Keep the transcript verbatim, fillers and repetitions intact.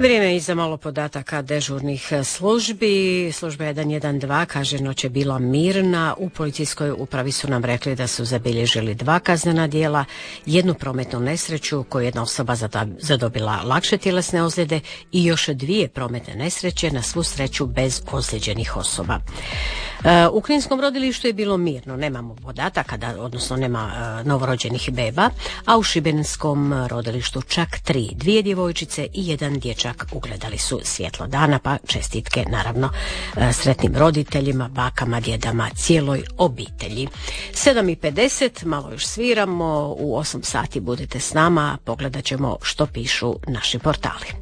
Vrijeme je i za malo podataka dežurnih službi. Služba jedan jedan dva kaže noć je bila mirna. U policijskoj upravi su nam rekli da su zabilježili dva kaznena djela, jednu prometnu nesreću u kojoj jedna osoba zadobila lakše tjelesne ozljede i još dvije prometne nesreće, na svu sreću bez ozlijeđenih osoba. U Kninskom rodilištu je bilo mirno, nemamo podataka, da, odnosno nema uh, novorođenih beba, a u Šibenskom rodilištu čak tri, dvije djevojčice i jedan dječak ugledali su svjetlo dana, pa čestitke naravno uh, sretnim roditeljima, bakama, djedama, cijeloj obitelji. sedam i pedeset, malo još sviramo, u osam sati budete s nama, pogledat ćemo što pišu naši portali.